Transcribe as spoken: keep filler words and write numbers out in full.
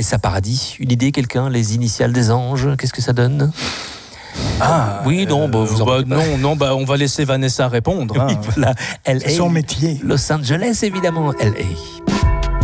Vanessa Paradis, une idée, quelqu'un? Les initiales des anges, qu'est-ce que ça donne? Ah, oui, non, bah, vous euh, en bah, pas. non, non, bah, on va laisser Vanessa répondre. Hein. Oui, voilà. C'est son métier. Los Angeles, évidemment. L A